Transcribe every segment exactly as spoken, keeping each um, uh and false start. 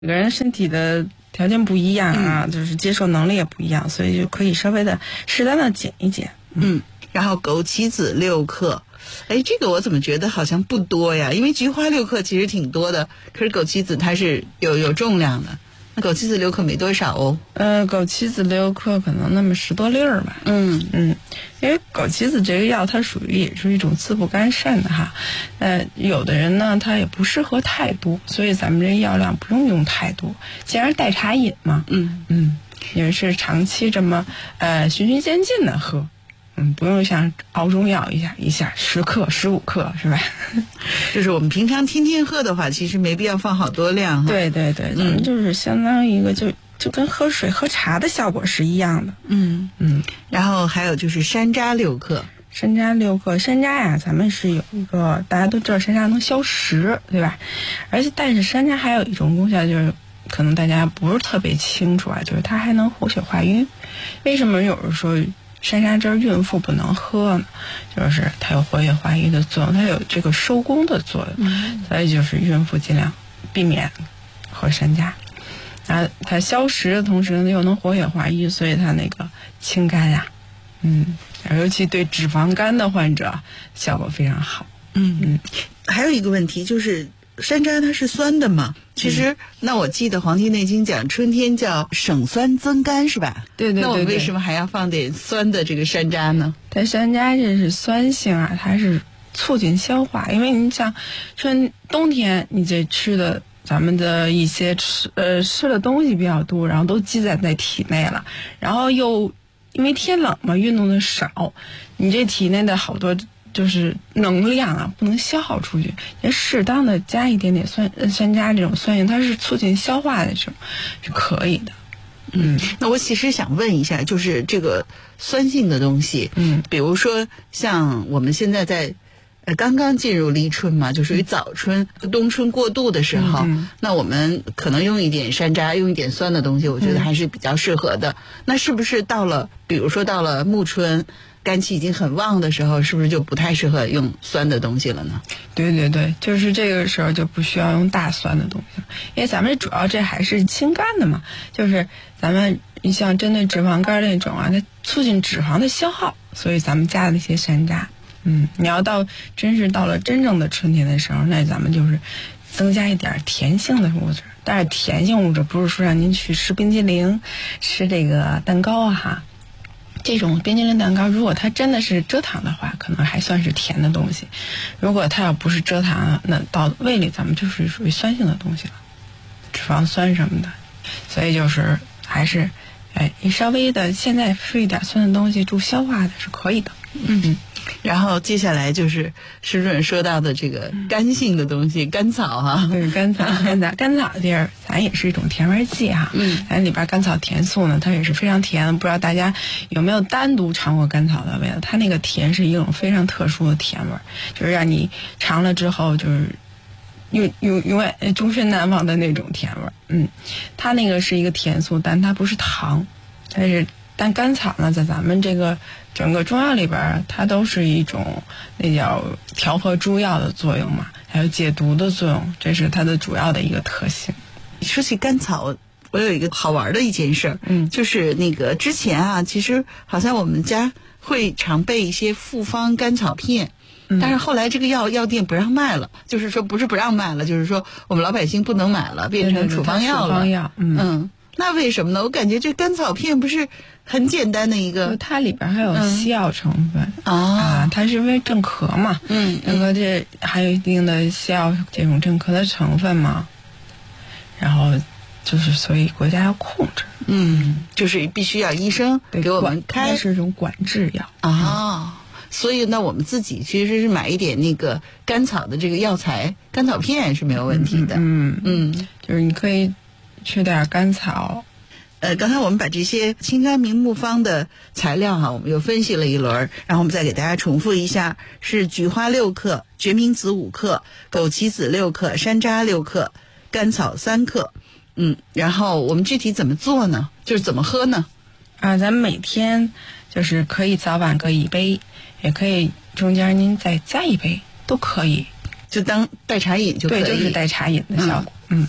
每个人身体的条件不一样啊，嗯、就是接受能力也不一样，所以就可以稍微的适当的减一减。 嗯，嗯然后枸杞子六克，哎，这个我怎么觉得好像不多呀？因为菊花六克其实挺多的，可是枸杞子它是有有重量的。那枸杞子六克没多少哦。 呃，枸杞子六克可能那么十多粒儿吧。 嗯嗯，因为枸杞子这个药它属于也是一种滋补肝肾的哈。呃，有的人呢他也不适合太多，所以咱们这药量不用用太多，既然代茶饮嘛。 嗯嗯，也是长期这么呃循序渐进的喝。嗯，不用像熬中药一下一下十克十五克是吧？ 就是我们平常天天喝的话，其实没必要放好多量哈。 对对对，咱们就是相当于一个就就跟喝水喝茶的效果是一样的。 嗯嗯，然后还有就是山楂六克。 山楂六克，山楂呀，咱们是有一个大家都知道山楂能消食，对吧？而且但是山楂还有一种功效，就是可能大家不是特别清楚啊，就是它还能活血化瘀。为什么有人说山楂汁儿孕妇不能喝呢？就是它有活血化瘀的作用，它有这个收工的作用，嗯、所以就是孕妇尽量避免喝山楂。啊，它消食的同时呢，又能活血化瘀，所以它那个清肝呀、啊，嗯，尤其对脂肪肝的患者效果非常好。 嗯嗯，还有一个问题就是山楂它是酸的嘛？其实、嗯、那我记得《黄帝内经》讲春天叫省酸增甘是吧？ 对对对对。 那我们为什么还要放点酸的这个山楂呢？ 它山楂这是酸性啊，它是促进消化，因为你像春冬天你这吃的咱们的一些吃呃吃的东西比较多，然后都积攒在体内了，然后又因为天冷嘛，运动的少，你这体内的好多就是能量啊，不能消耗出去。也适当的加一点点酸山楂这种酸性，它是促进消化的，这种是可以的。 嗯，那我其实想问一下，就是这个酸性的东西， 嗯， 比如说像我们现在在呃刚刚进入立春嘛，就属于早春、嗯、冬春过渡的时候、嗯，那我们可能用一点山楂，用一点酸的东西，我觉得还是比较适合的。嗯、那是不是到了，比如说到了暮春，肝气已经很旺的时候，是不是就不太适合用酸的东西了呢？ 对对对，就是这个时候就不需要用大酸的东西了，因为咱们主要这还是清肝的嘛，就是咱们你像针对脂肪肝那种啊，它促进脂肪的消耗，所以咱们加的那些山楂。嗯，你要到真是到了真正的春天的时候，那咱们就是增加一点甜性的物质，但是甜性物质不是说让您去吃冰激凌、吃这个蛋糕啊哈。这种冰激凌蛋糕，如果它真的是蔗糖的话，可能还算是甜的东西；如果它要不是蔗糖，那到胃里咱们就是属于酸性的东西了，脂肪酸什么的。所以就是还是，哎，你稍微的现在吃一点酸的东西助消化的是可以的。 嗯嗯。然后接下来就是施主任说到的这个干性的东西，甘草哈、啊。 对，甘草，甘草，甘草这儿咱也是一种甜味剂哈。嗯，咱里边甘草甜素呢，它也是非常甜的。不知道大家有没有单独尝过甘草的味道？它那个甜是一种非常特殊的甜味，就是让你尝了之后就是永永永远终身难忘的那种甜味。嗯，它那个是一个甜素，但它不是糖，但是但甘草呢，在咱们这个整个中药里边，它都是一种那叫调和诸药的作用嘛，还有解毒的作用，这是它的主要的一个特性。 说起甘草，我有一个好玩的一件事，嗯，就是那个之前啊，其实好像我们家会常备一些复方甘草片。但是后来这个药药店不让卖了，就是说不是不让卖了，就是说我们老百姓不能买了，变成处方药了。 处方药，嗯。 嗯，那为什么呢？我感觉这甘草片不是很简单的一个， 它里边还有西药成分、 嗯、 啊，它是因为镇咳嘛， 嗯， 镇咳这还有一定的西药这种镇咳的成分嘛，然后就是所以国家要控制， 嗯，就是必须要医生给我们开， 是一种管制药啊。所以呢，我们自己其实是买一点那个甘草的这个药材，甘草片是没有问题的。 嗯 嗯, 嗯，就是你可以吃点甘草。 呃，刚才我们把这些清肝明目方的材料哈，我们又分析了一轮，然后我们再给大家重复一下：是菊花六克、决明子五克、枸杞子六克、山楂六克、甘草三克。嗯，然后我们具体怎么做呢？就是怎么喝呢？ 啊，咱们每天就是可以早晚各一杯，也可以中间您再加一杯，都可以， 就当代茶饮就可以。 对，就是代茶饮的效果。嗯。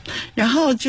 然后就